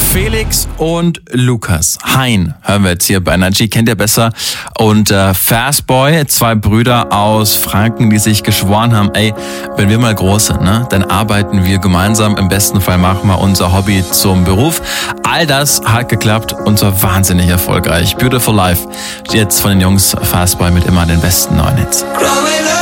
Felix und Lukas. Hein hören wir jetzt hier bei Energy, kennt ihr besser. Und Fastboy, 2 Brüder aus Franken, die sich geschworen haben, ey, wenn wir mal groß sind, ne, dann arbeiten wir gemeinsam. Im besten Fall machen wir unser Hobby zum Beruf. All das hat geklappt und zwar wahnsinnig erfolgreich. Beautiful Life, jetzt von den Jungs Fastboy mit immer den besten neuen Hits.